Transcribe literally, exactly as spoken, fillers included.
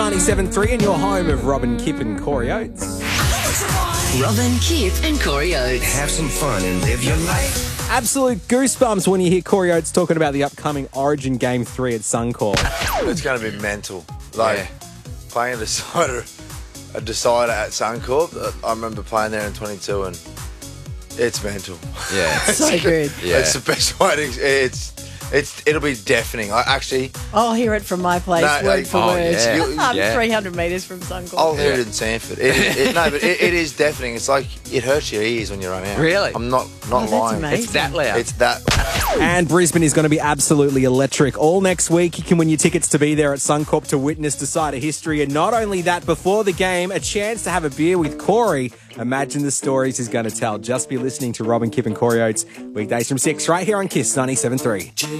ninety-seven point three and your home of Robin, Kip and Corey Oates. Robin, Kip and Corey Oates. Have some fun and live your life. Absolute goosebumps when you hear Corey Oates talking about the upcoming Origin Game three at Suncorp. It's going to be mental. Like, Yeah. playing a decider, a decider at Suncorp. I remember playing there in twenty-two and it's mental. Yeah. So good. Yeah. It's the best way to... It's, it's, it'll be deafening. I actually... I'll hear it from my place, No, word like- for oh, word. yeah. You- I'm yeah. three hundred metres from Suncorp. I'll hear Yeah. it in Sanford. It, it, no, but it, it is deafening. It's like it hurts your ears when you run out. Really? I'm not not Oh, that's lying. amazing. It's that loud. It's that. And Brisbane is going to be absolutely electric. All next week, you can win your tickets to be there at Suncorp to witness Decider history. And not only that, before the game, a chance to have a beer with Corey. Imagine the stories he's going to tell. Just be listening to Robin, Kip and Corey Oates weekdays from six right here on Kiss ninety-seven point three.